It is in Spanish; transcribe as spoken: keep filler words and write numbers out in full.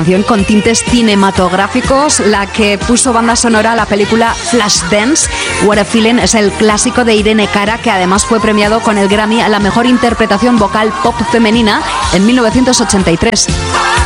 canción con tintes cinematográficos, la que puso banda sonora a la película Flashdance. What a Feeling es el clásico de Irene Cara, que además fue premiado con el Grammy a la mejor interpretación vocal pop femenina en mil novecientos ochenta y tres.